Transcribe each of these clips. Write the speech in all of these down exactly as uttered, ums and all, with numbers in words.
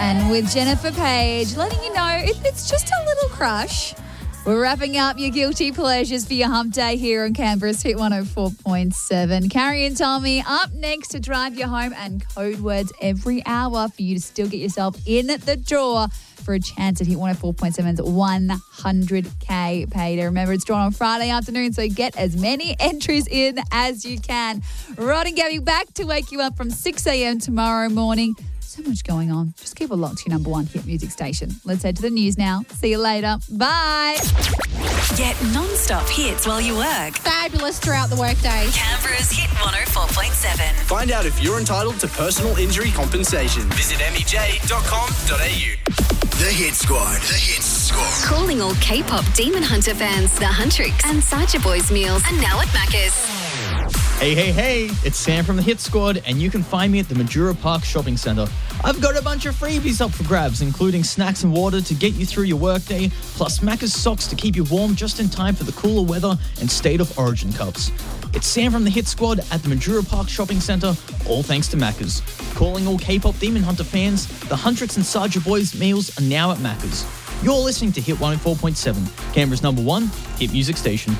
seven with Jennifer Page, letting you know it, it's just a little crush. We're wrapping up your guilty pleasures for your hump day here on Canberra's Hit one oh four point seven. Carrie and Tommy up next to drive you home, and code words every hour for you to still get yourself in the draw for a chance at Hit one oh four point seven's one hundred K payday. Remember, it's drawn on Friday afternoon, so get as many entries in as you can. Rod and Gabby back to wake you up from six a.m. tomorrow morning. So much going on. Just keep it locked to your number one hit music station. Let's head to the news now. See you later. Bye. Get non-stop hits while you work. Fabulous throughout the workday. Canberra's Hit one oh four point seven. Find out if you're entitled to personal injury compensation. Visit m e j dot com dot a u. The Hit Squad. The Hit Squad. Calling all K-pop Demon Hunter fans, the Huntrix and Sacha Boys meals are now at Macca's. Hey, hey, hey, it's Sam from the Hit Squad, and you can find me at the Majura Park Shopping Centre. I've got a bunch of freebies up for grabs, including snacks and water to get you through your workday, plus Macca's socks to keep you warm just in time for the cooler weather, and State of Origin cups. It's Sam from the Hit Squad at the Majura Park Shopping Centre, all thanks to Macca's. Calling all K-pop Demon Hunter fans, the Huntrix and Sacha Boys meals are now at Macca's. You're listening to Hit one oh four point seven, Canberra's number one hit music station.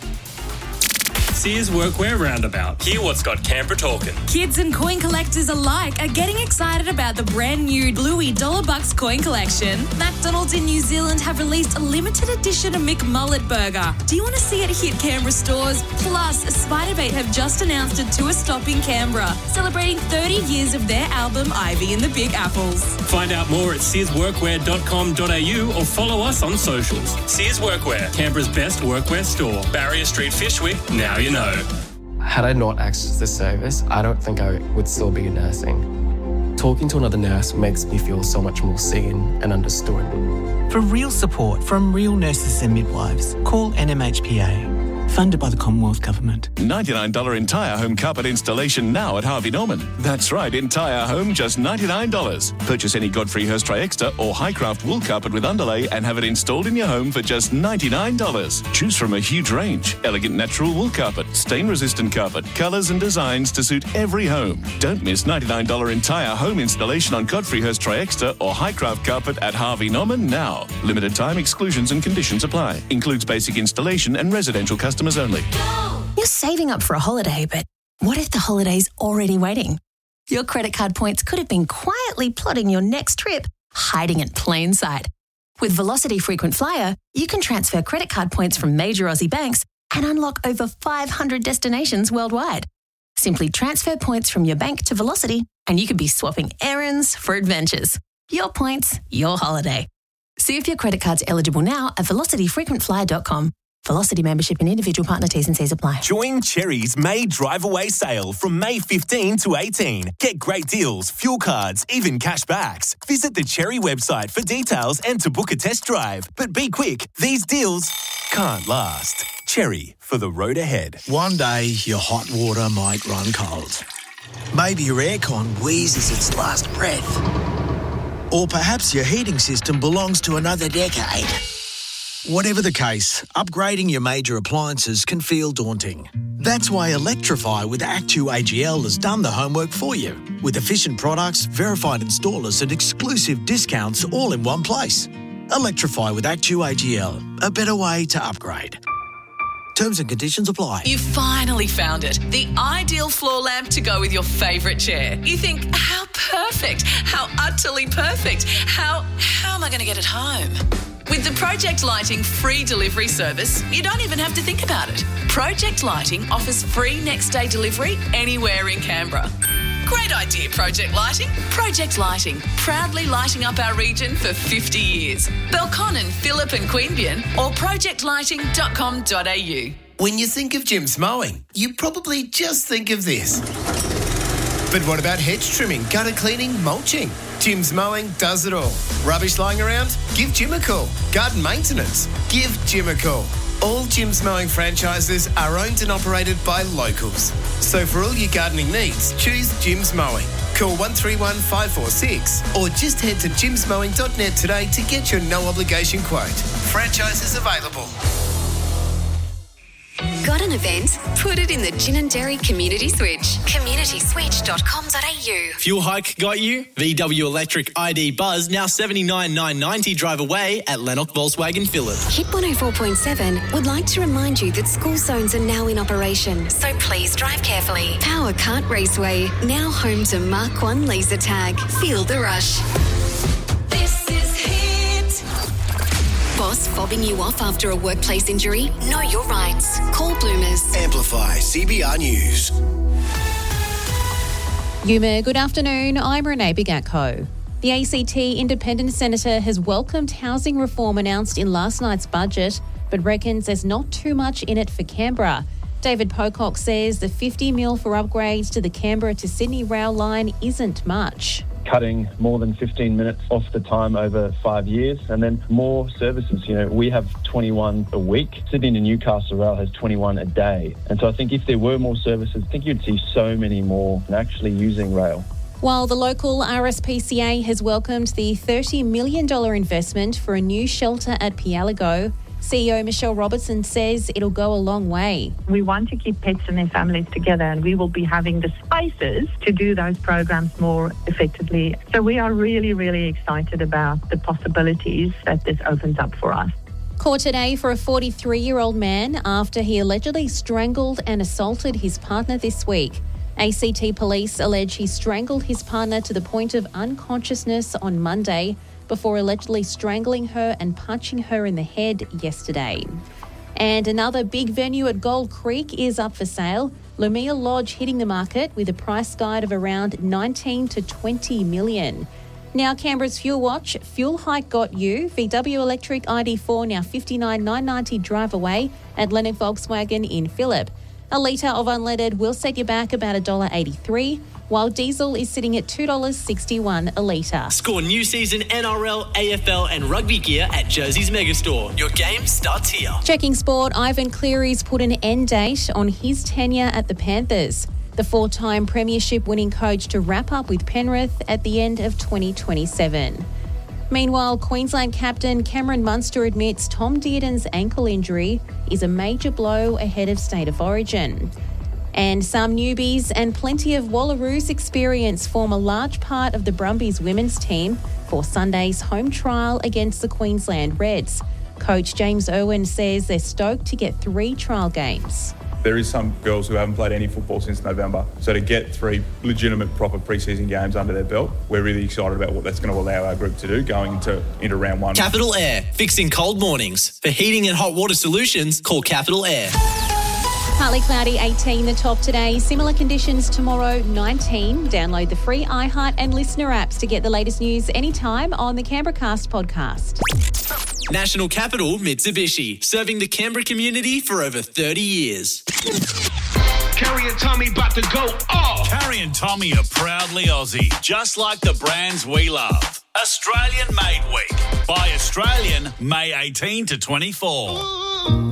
Sears Workwear Roundabout. Hear what's got Canberra talking. Kids and coin collectors alike are getting excited about the brand new Bluey Dollar Bucks coin collection. McDonald's in New Zealand have released a limited edition McMullet burger. Do you want to see it hit Canberra stores? Plus, Spiderbait have just announced a tour stop in Canberra, celebrating thirty years of their album Ivy and the Big Apples. Find out more at sears workwear dot com dot a u or follow us on socials. Sears Workwear, Canberra's best workwear store. Barrier Street, Fyshwick, now you know. Had I not accessed this service, I don't think I would still be nursing. Talking to another nurse makes me feel so much more seen and understood. For real support from real nurses and midwives, call N M H P A. Funded by the Commonwealth Government. ninety-nine dollars entire home carpet installation now at Harvey Norman. That's right, entire home, just ninety-nine dollars. Purchase any Godfrey Hirst Tri-Extra or Highcraft wool carpet with underlay and have it installed in your home for just ninety-nine dollars. Choose from a huge range. Elegant natural wool carpet, stain-resistant carpet, colours and designs to suit every home. Don't miss ninety-nine dollars entire home installation on Godfrey Hirst Tri-Extra or Highcraft carpet at Harvey Norman now. Limited time exclusions and conditions apply. Includes basic installation and residential customers only. You're saving up for a holiday, but what if the holiday's already waiting? Your credit card points could have been quietly plotting your next trip, hiding in plain sight. With Velocity Frequent Flyer, you can transfer credit card points from major Aussie banks and unlock over five hundred destinations worldwide. Simply transfer points from your bank to Velocity and you could be swapping errands for adventures. Your points, your holiday. See if your credit card's eligible now at velocity frequent flyer dot com. Velocity membership and individual partner T's and C's apply. Join Cherry's May Drive Away sale from May fifteenth to eighteenth. Get great deals, fuel cards, even cash backs. Visit the Cherry website for details and to book a test drive. But be quick, these deals can't last. Cherry, for the road ahead. One day, your hot water might run cold. Maybe your aircon wheezes its last breath. Or perhaps your heating system belongs to another decade. Whatever the case, upgrading your major appliances can feel daunting. That's why Electrify with Actu A G L has done the homework for you. With efficient products, verified installers and exclusive discounts all in one place. Electrify with Actu A G L, a better way to upgrade. Terms and conditions apply. You finally found it. The ideal floor lamp to go with your favourite chair. You think, how perfect, how utterly perfect, how, how am I going to get it home? With the Project Lighting free delivery service, you don't even have to think about it. Project Lighting offers free next day delivery anywhere in Canberra. Great idea, Project Lighting. Project Lighting, proudly lighting up our region for fifty years. Belconnen, Phillip and Queanbeyan or project lighting dot com dot a u. When you think of Jim's Mowing, you probably just think of this. But what about hedge trimming, gutter cleaning, mulching? Jim's Mowing does it all. Rubbish lying around? Give Jim a call. Garden maintenance? Give Jim a call. All Jim's Mowing franchises are owned and operated by locals. So for all your gardening needs, choose Jim's Mowing. Call one three one five four six or just head to jims mowing dot net today to get your no obligation quote. Franchises available. Got an event? Put it in the Gin and Dairy Community Switch. community switch dot com dot a u. Fuel hike got you? V W Electric I D Buzz now seventy-nine thousand nine hundred ninety drive away at Lennox Volkswagen Phillip. Hit one oh four point seven would like to remind you that school zones are now in operation, so please drive carefully. Power Kart Raceway, now home to Mark one laser tag. Feel the rush. This is Hit. Boss fobbing you off after a workplace injury? Know your rights. Call Bloomers. Amplify C B R News. Yuma, good afternoon. I'm Renee Bigatko. The A C T Independent Senator has welcomed housing reform announced in last night's budget, but reckons there's not too much in it for Canberra. David Pocock says the fifty mil for upgrades to the Canberra to Sydney rail line isn't much. Cutting more than fifteen minutes off the time over five years and then more services. You know, we have twenty-one a week. Sydney to Newcastle Rail has twenty-one a day. And so I think if there were more services, I think you'd see so many more actually using rail. While the local R S P C A has welcomed the thirty million dollars investment for a new shelter at Pialigo, C E O Michelle Robertson says it'll go a long way. We want to keep pets and their families together, and we will be having the spaces to do those programs more effectively. So we are really, really excited about the possibilities that this opens up for us. Court today for a forty-three-year-old man after he allegedly strangled and assaulted his partner this week. A C T police allege he strangled his partner to the point of unconsciousness on Monday before allegedly strangling her and punching her in the head yesterday. And another big venue at Gold Creek is up for sale. Lumia Lodge hitting the market with a price guide of around nineteen to twenty million. Now Canberra's Fuel Watch, fuel hike got you. V W Electric I D four now fifty-nine thousand nine hundred ninety drive away at Lennox Volkswagen in Phillip. A litre of unleaded will set you back about one dollar eighty-three, while diesel is sitting at two dollars sixty-one a litre. Score new season N R L, A F L and rugby gear at Jersey's Megastore. Your game starts here. Checking sport, Ivan Cleary's put an end date on his tenure at the Panthers. The four-time premiership winning coach to wrap up with Penrith at the end of twenty twenty-seven. Meanwhile, Queensland captain Cameron Munster admits Tom Dearden's ankle injury is a major blow ahead of State of Origin. And some newbies and plenty of Wallaroos experience form a large part of the Brumbies women's team for Sunday's home trial against the Queensland Reds. Coach James Irwin says they're stoked to get three trial games. There is some girls who haven't played any football since November. So to get three legitimate, proper pre-season games under their belt, we're really excited about what that's going to allow our group to do going into, into round one. Capital Air, fixing cold mornings. For heating and hot water solutions, call Capital Air. Partly cloudy, eighteen the top today. Similar conditions tomorrow, nineteen. Download the free iHeart and Listener apps to get the latest news anytime on the Canberra Cast podcast. National Capital Mitsubishi, serving the Canberra community for over thirty years. Carrie and Tommy about to go off. Carrie and Tommy are proudly Aussie, just like the brands we love. Australian Made Week. By Australian, May eighteenth to twenty-fourth.